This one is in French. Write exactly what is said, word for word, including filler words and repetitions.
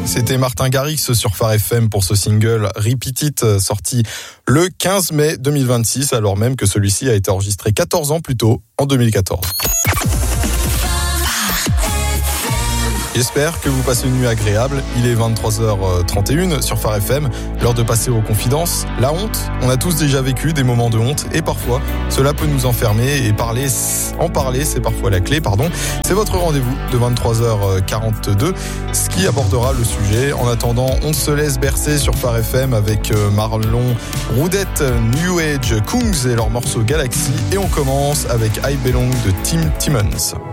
C'était Martin Garrix sur Phare F M pour ce single Repeat It, sorti le quinze mai deux mille vingt-six, alors même que celui-ci a été enregistré quatorze ans plus tôt, en deux mille quatorze. J'espère que vous passez une nuit agréable. Il est vingt-trois heures trente et une sur Phare F M. L'heure de passer aux confidences. La honte, on a tous déjà vécu des moments de honte et parfois cela peut nous enfermer et parler, en parler, c'est parfois la clé, pardon. C'est votre rendez-vous de vingt-trois heures quarante-deux, ce qui abordera le sujet. En attendant, on se laisse bercer sur Phare F M avec Marlon Roudette, New Age, Kungs et leur morceau Galaxy. Et on commence avec I Belong de Tim Timmons.